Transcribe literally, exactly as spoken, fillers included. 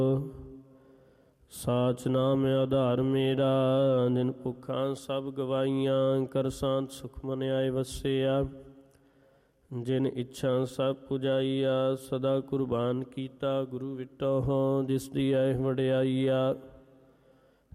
ਸਾਚ ਨਾਮ ਆਧਾਰ ਮੇਰਾ, ਜਿਨ ਭੁੱਖਾਂ ਸਭ ਗਵਾਈਆਂ, ਕਰ ਸਾਂਤ ਸੁਖ ਮਨ ਆਏ ਵਸਿਆ। ਜਿਨ ਇੱਛਾ ਸਭ ਪੁਜਾਈਆ, ਸਦਾ ਕੁਰਬਾਨ ਕੀਤਾ, ਗੁਰੂ ਵਿਟੋ ਹੋ ਜਿਸ ਦੀ ਐ ਵਡਿਆਈਆ।